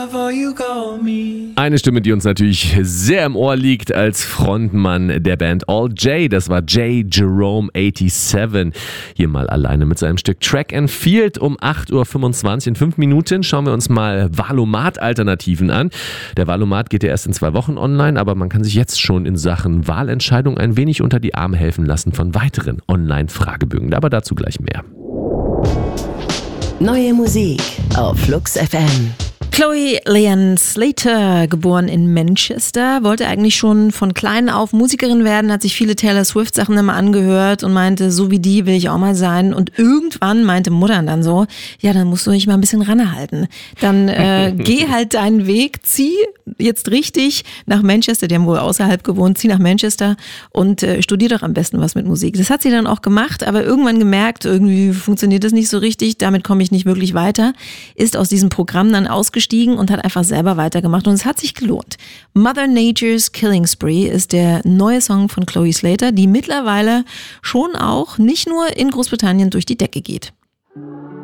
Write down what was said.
Eine Stimme, die uns natürlich sehr im Ohr liegt als Frontmann der Band All J. Das war J. Jerome 87. Hier mal alleine mit seinem Stück Track and Field um 8.25 Uhr. In 5 Minuten schauen wir uns mal Wahlomat-Alternativen an. Der Wahlomat geht ja erst in 2 Wochen online, aber man kann sich jetzt schon in Sachen Wahlentscheidung ein wenig unter die Arme helfen lassen von weiteren Online-Fragebögen. Aber dazu gleich mehr. Neue Musik auf Flux FM. Chloe Leanne Slater, geboren in Manchester, wollte eigentlich schon von klein auf Musikerin werden, hat sich viele Taylor Swift Sachen immer angehört und meinte, so wie die will ich auch mal sein. Und irgendwann meinte Mutter dann so, ja, dann musst du dich mal ein bisschen ranhalten. Dann geh halt deinen Weg, zieh jetzt richtig nach Manchester, die haben wohl außerhalb gewohnt, zieh nach Manchester und studier doch am besten was mit Musik. Das hat sie dann auch gemacht, aber irgendwann gemerkt, irgendwie funktioniert das nicht so richtig, damit komme ich nicht wirklich weiter, ist aus diesem Programm dann ausgestiegen und hat einfach selber weitergemacht und es hat sich gelohnt. Mother Nature's Killing Spree ist der neue Song von Chloe Slater, die mittlerweile schon auch nicht nur in Großbritannien durch die Decke geht.